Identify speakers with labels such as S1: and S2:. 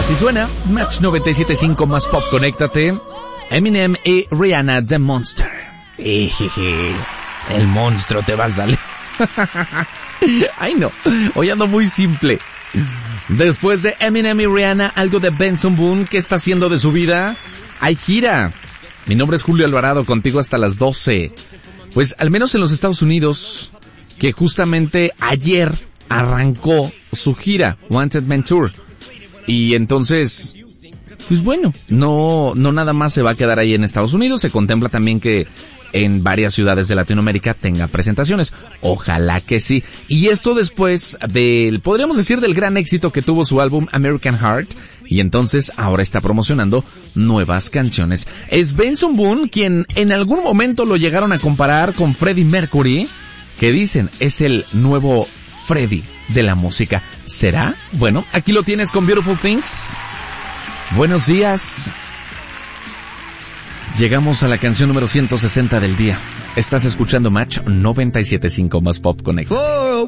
S1: Así suena, Match 97.5 más pop, conéctate. Eminem y Rihanna, The Monster. El monstruo te va a salir. Ay no, hoy ando muy simple. Después de Eminem y Rihanna, algo de Benson Boone. ¿Qué está haciendo de su vida? Hay gira. Mi nombre es Julio Alvarado, contigo hasta las 12. Pues al menos en los Estados Unidos, que justamente ayer arrancó su gira, Wanted Man Tour. Y entonces, pues bueno, no nada más se va a quedar ahí en Estados Unidos, se contempla también que en varias ciudades de Latinoamérica tenga presentaciones. Ojalá que sí. Y esto después podríamos decir, del gran éxito que tuvo su álbum American Heart. Y entonces ahora está promocionando nuevas canciones. Es Benson Boone quien en algún momento lo llegaron a comparar con Freddie Mercury, que dicen es el nuevo Freddie de la música. ¿Será? Bueno, aquí lo tienes con Beautiful Things. Buenos días. Llegamos a la canción número 160 del día. Estás escuchando Match 97.5 más Pop Connect.
S2: For a